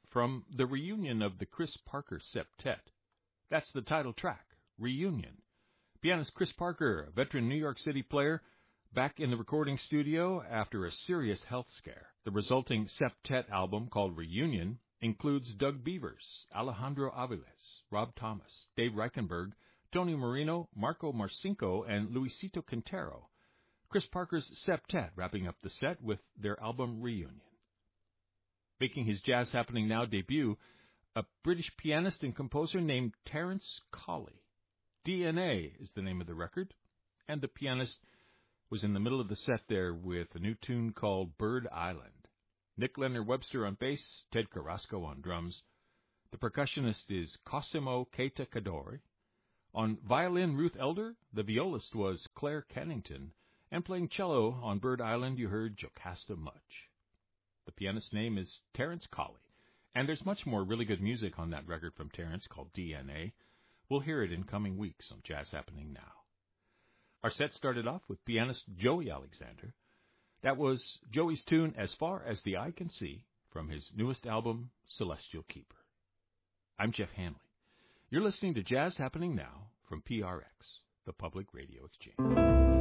from the reunion of the Chris Parker Septet. That's the title track, Reunion. Pianist Chris Parker, a veteran New York City player, back in the recording studio after a serious health scare. The resulting septet album, called Reunion, includes Doug Beavers, Alejandro Aviles, Rob Thomas, Dave Reichenberg, Tony Marino, Marco Marcinko, and Luisito Quintero. Chris Parker's Septet wrapping up the set with their album Reunion. Making his Jazz Happening Now debut, a British pianist and composer named Terence Colley. DNA is the name of the record, and the pianist was in the middle of the set there with a new tune called Bird Island. Nick Leonard-Webster on bass, Ted Carrasco on drums. The percussionist is Cosimo Keita Kadori. On violin, Ruth Elder. The violist was Claire Kennington. And playing cello on Bird Island, you heard Jocasta Much. The pianist's name is Terence Colley. And there's much more really good music on that record from Terence called DNA. We'll hear it in coming weeks on Jazz Happening Now. Our set started off with pianist Joey Alexander. That was Joey's tune As Far As the Eye Can See from his newest album, Celestial Keeper. I'm Jeff Hanley. You're listening to Jazz Happening Now from PRX, the Public Radio Exchange.